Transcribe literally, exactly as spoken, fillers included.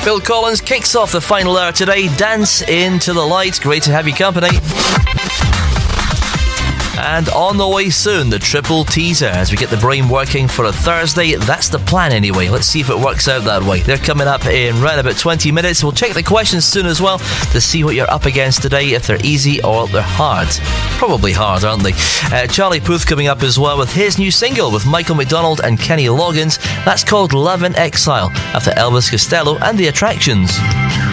Phil Collins kicks off the final hour today. Dance into the light. Great to have you company. And on the way soon, the triple teaser as we get the brain working for a Thursday. That's the plan anyway. Let's see if it works out that way. They're coming up in right about twenty minutes. We'll check the questions soon as well to see what you're up against today, if they're easy or they're hard. Probably hard, aren't they? Uh, Charlie Puth coming up as well with his new single with Michael McDonald and Kenny Loggins. That's called Love in Exile after Elvis Costello and the Attractions.